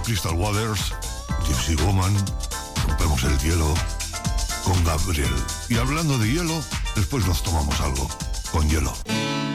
Crystal Waters, Gypsy Woman, Rompemos el hielo con Gabriel. Y hablando de hielo, después nos tomamos algo con hielo.